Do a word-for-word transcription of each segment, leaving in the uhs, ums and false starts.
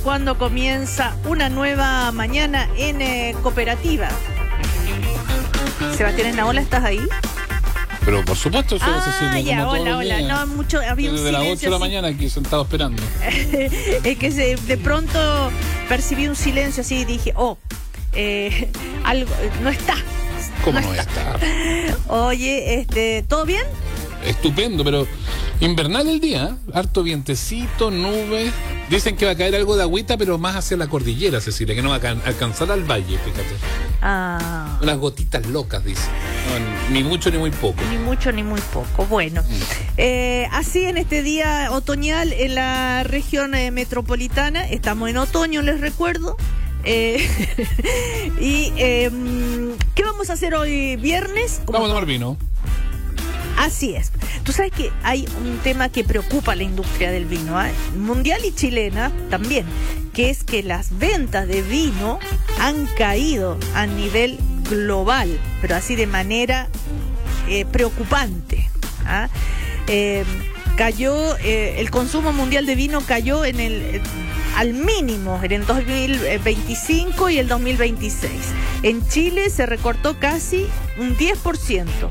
cuando comienza una nueva mañana en eh, Cooperativa. Sebastián Enaola, ¿estás ahí? Pero por supuesto, soy ah, accesible ya, como hola, todos los hola. días. No, mucho, había un Desde las ocho de la así. mañana aquí sentado esperando. Es que se, de pronto percibí un silencio así y dije, oh, eh, algo, no está. ¿Cómo no no voy a está. estar? Oye, este, ¿todo bien? Estupendo, pero invernal el día, ¿eh? Harto vientecito, nubes. Dicen que va a caer algo de agüita, pero más hacia la cordillera, Cecilia, que no va a can- alcanzar al valle, fíjate. Ah. Unas gotitas locas, dicen. No, ni mucho ni muy poco. Ni mucho ni muy poco. Bueno, Mm. eh, así en este día otoñal en la región eh, metropolitana, estamos en otoño, les recuerdo. Eh, y eh, ¿qué vamos a hacer hoy viernes? Como Vamos a tomar vino. Así es. Tú sabes que hay un tema que preocupa a la industria del vino, ¿eh? Mundial y chilena también, que es que las ventas de vino han caído a nivel global, pero así de manera eh, preocupante. ¿Ah? Eh, cayó, eh, el consumo mundial de vino cayó en el eh, al mínimo en el dos mil veinticinco y el dos mil veintiséis. En Chile se recortó casi un diez por ciento.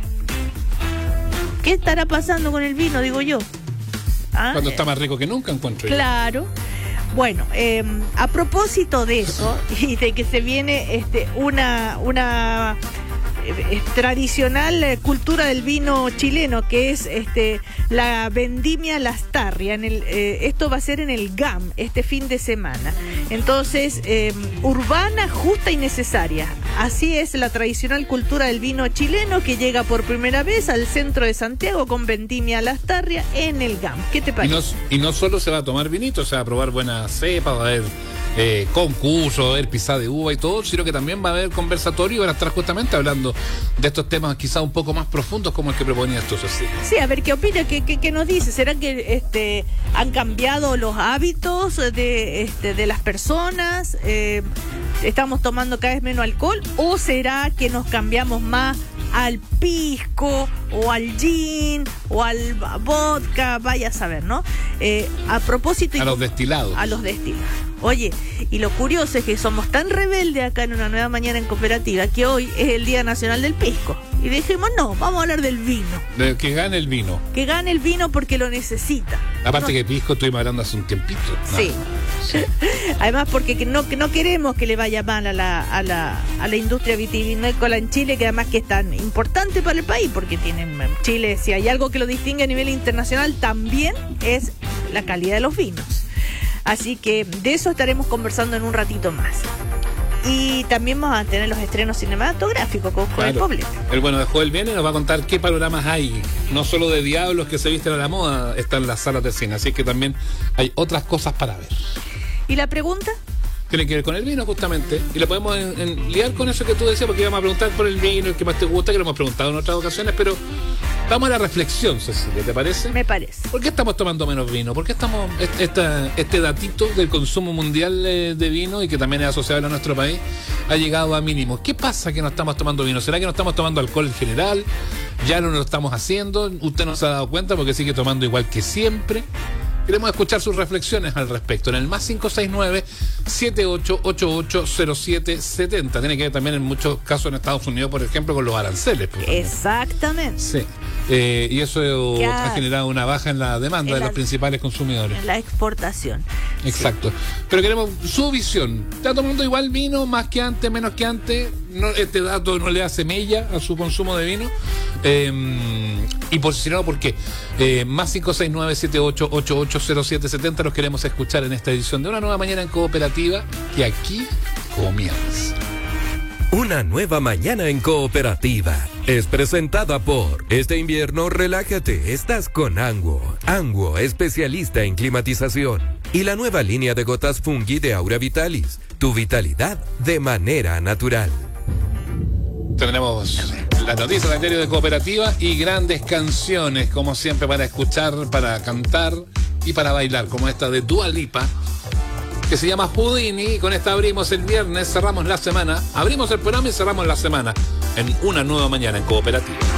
¿Qué estará pasando con el vino, digo yo? ¿Ah? Cuando está más rico que nunca, encuentro yo. Claro. Bueno, eh, a propósito de eso y de que se viene este una una eh, tradicional eh, cultura del vino chileno, que es este la vendimia Lastarria. En el, eh, esto va a ser en el G A M este fin de semana. Entonces, eh, urbana, justa y necesaria. Así es la tradicional cultura del vino chileno, que llega por primera vez al centro de Santiago con vendimia Lastarria en el G A M. ¿Qué te Y parece? no, y no solo se va a tomar vinito, se va a probar buenas cepas, va a haber eh, concursos, va a haber pisada de uva y todo, sino que también va a haber conversatorio y van a estar justamente hablando de estos temas quizás un poco más profundos como el que proponías tú, Cecilia. Sí, a ver, ¿qué opina? ¿Qué, qué, qué nos dice? ¿Será que este, han cambiado los hábitos de, este, de las personas? Eh, ¿Estamos tomando cada vez menos alcohol? ¿O será que nos cambiamos más al pisco o al gin o al vodka? Vaya a saber, ¿no? Eh, a propósito... A los destilados. A los destilados. Oye, y lo curioso es que somos tan rebeldes acá en Una Nueva Mañana en Cooperativa que hoy es el Día Nacional del Pisco. Y dijimos, no, vamos a hablar del vino. De que gane el vino. Que gane el vino porque lo necesita. Aparte No- que pisco estuvimos hablando hace un tiempito. Sí. Sí. Además porque que no, que no queremos que le vaya mal a la, a la, a la industria vitivinícola en Chile, que además que es tan importante para el país, porque tienen Chile, si hay algo que lo distingue a nivel internacional, también es la calidad de los vinos. Así que de eso estaremos conversando en un ratito más. Y también vamos a tener los estrenos cinematográficos con Joel Claro. Poblete. El bueno de Joel viene y nos va a contar qué panoramas hay. No solo de diablos que se visten a la moda están en las salas de cine, así que también hay otras cosas para ver. ¿Y la pregunta? Tiene que ver con el vino justamente, y lo podemos en, en, liar con eso que tú decías, porque íbamos a preguntar por el vino, el que más te gusta, que lo hemos preguntado en otras ocasiones, pero vamos a la reflexión, Cecilia, ¿te parece? Me parece. ¿Por qué estamos tomando menos vino? ¿Por qué estamos este, esta, este datito del consumo mundial eh, de vino, y que también es asociado a nuestro país, ha llegado a mínimos? ¿Qué pasa que no estamos tomando vino? ¿Será que no estamos tomando alcohol en general? ¿Ya no lo estamos haciendo? ¿Usted no se ha dado cuenta porque sigue tomando igual que siempre? Queremos escuchar sus reflexiones al respecto en el más cinco seis nueve, siete ocho ocho ocho, cero siete siete cero. Tiene que ver también en muchos casos en Estados Unidos, por ejemplo, con los aranceles. Pues, Exactamente. sí. Eh, y eso Ya. ha generado una baja en la demanda En de la- los principales consumidores. La exportación. Exacto. Pero queremos su visión. ¿Está tomando igual vino, más que antes, menos que antes? No, este dato no le hace mella a su consumo de vino. Eh, y posicionado, ¿por qué? Eh, más cinco seis nueve, siete ocho ocho ocho, cero siete siete cero. Los queremos escuchar en esta edición de Una Nueva Mañana en Cooperativa, que aquí comienza. Una nueva mañana en Cooperativa es presentada por Este invierno relájate, estás con Anguo. Anguo, especialista en climatización. Y la nueva línea de gotas Fungi de Aura Vitalis, tu vitalidad de manera natural. Tendremos las noticias del diario de Cooperativa y grandes canciones, como siempre, para escuchar, para cantar y para bailar, como esta de Dua Lipa, que se llama Houdini. Y con esta abrimos el viernes, cerramos la semana, abrimos el programa y cerramos la semana en Una Nueva Mañana en Cooperativa.